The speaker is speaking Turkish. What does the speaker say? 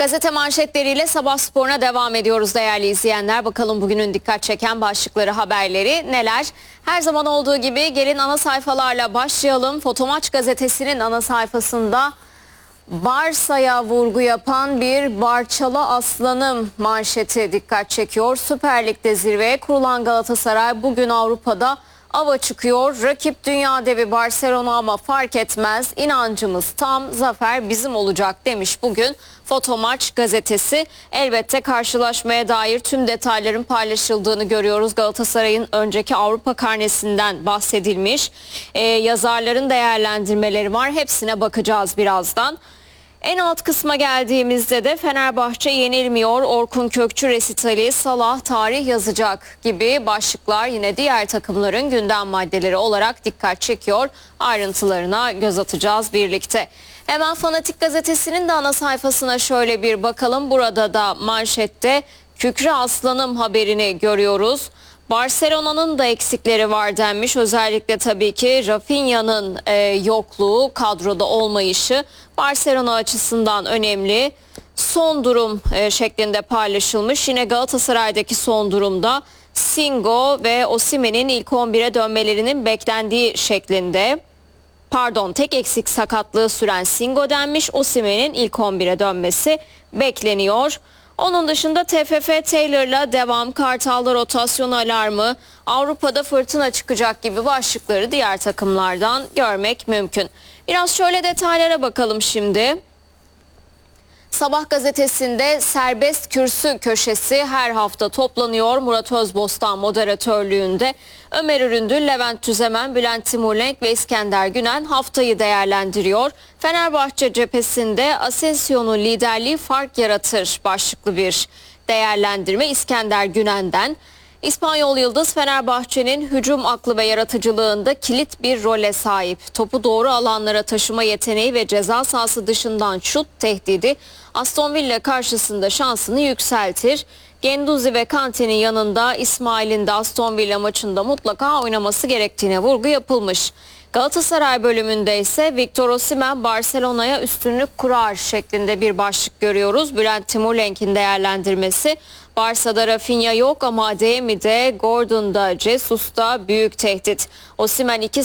Gazete manşetleriyle sabah sporuna devam ediyoruz değerli izleyenler. Bakalım bugünün dikkat çeken başlıkları, haberleri neler? Her zaman olduğu gibi gelin ana sayfalarla başlayalım. Fotomaç gazetesinin ana sayfasında Barsa'ya vurgu yapan bir Barçalı aslanım manşeti dikkat çekiyor. Süper Lig'de zirveye kurulan Galatasaray bugün Avrupa'da ava çıkıyor. Rakip dünya devi Barcelona ama fark etmez. İnancımız tam, zafer bizim olacak demiş bugün Fotomaç gazetesi. Elbette karşılaşmaya dair tüm detayların paylaşıldığını görüyoruz. Galatasaray'ın önceki Avrupa karnesinden bahsedilmiş. Yazarların değerlendirmeleri var. Hepsine bakacağız birazdan. En alt kısma geldiğimizde de Fenerbahçe yenilmiyor, Orkun Kökçü resitali, Salah tarih yazacak gibi başlıklar yine diğer takımların gündem maddeleri olarak dikkat çekiyor. Ayrıntılarına göz atacağız birlikte. Hemen Fanatik gazetesinin de ana sayfasına şöyle bir bakalım. Burada da manşette Kükre Aslanım haberini görüyoruz. Barcelona'nın da eksikleri var denmiş. Özellikle tabii ki Rafinha'nın yokluğu, kadroda olmayışı Barcelona açısından önemli. Son durum şeklinde paylaşılmış. Yine Galatasaray'daki son durumda Singo ve Osimhen'in ilk 11'e dönmelerinin beklendiği şeklinde. Tek eksik sakatlığı süren Singo denmiş. Osimhen'in ilk 11'e dönmesi bekleniyor. Onun dışında TFF Taylor'la devam, Kartal'da rotasyon alarmı, Avrupa'da fırtına çıkacak gibi başlıkları diğer takımlardan görmek mümkün. Biraz şöyle detaylara bakalım şimdi. Sabah gazetesinde serbest kürsü köşesi her hafta toplanıyor. Murat Özbostan moderatörlüğünde Ömer Üründül, Levent Tüzemen, Bülent Timurlenk ve İskender Günen haftayı değerlendiriyor. Fenerbahçe cephesinde Asensio'nun liderliği fark yaratır başlıklı bir değerlendirme İskender Günen'den. İspanyol yıldız Fenerbahçe'nin hücum aklı ve yaratıcılığında kilit bir role sahip. Topu doğru alanlara taşıma yeteneği ve ceza sahası dışından şut tehdidi Aston Villa karşısında şansını yükseltir. Guendouzi ve Kante'nin yanında İsmail'in de Aston Villa maçında mutlaka oynaması gerektiğine vurgu yapılmış. Galatasaray bölümünde ise Victor Osimhen Barcelona'ya üstünlük kurar şeklinde bir başlık görüyoruz. Bülent Timurlenk'in değerlendirmesi. Barça'da Rafinha yok ama Adeyemi'de, Gordon'da, Jesus'ta büyük tehdit. Osimhen 2